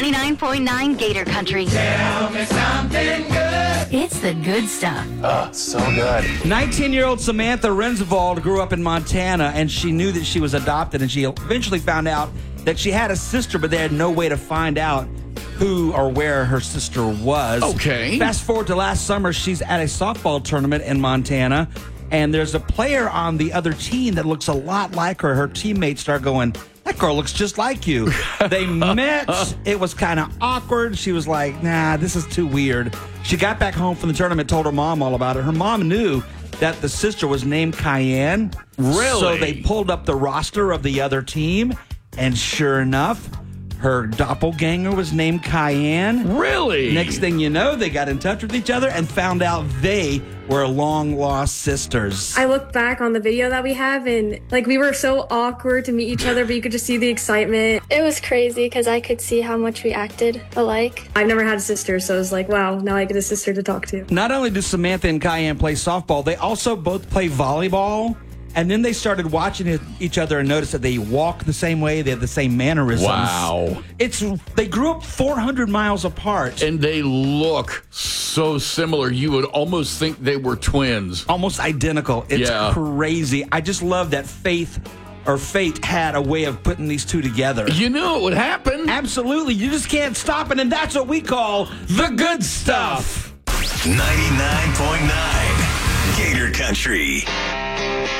99.9 Gator Country. Tell me something good. It's the good stuff. Oh, so good. 19-year-old Samantha Rensvold grew up in Montana, and she knew that she was adopted, and she eventually found out that she had a sister, but they had no way to find out who or where her sister was. Okay. Fast forward to last summer, she's at a softball tournament in Montana, and there's a player on the other team that looks a lot like her. Her teammates start going, that girl looks just like you. They met. It was kind of awkward. She was like, nah, this is too weird. She got back home from the tournament, told her mom all about it. Her mom knew that the sister was named Cayenne. Really? So they pulled up the roster of the other team, and sure enough, her doppelganger was named Cayenne. Really? Next thing you know, they got in touch with each other and found out they were long-lost sisters. I look back on the video that we have, and we were so awkward to meet each other, but you could just see the excitement. It was crazy because I could see how much we acted alike. I've never had a sister, so it was like, wow, now I get a sister to talk to. Not only do Samantha and Cayenne play softball, they also both play volleyball. And then they started watching each other and noticed that they walk the same way. They have the same mannerisms. Wow. They grew up 400 miles apart. And they look so similar. You would almost think they were twins. Almost identical. It's crazy. I just love that fate had a way of putting these two together. You knew it would happen. Absolutely. You just can't stop it. And that's what we call the good stuff. 99.9 Gator Country.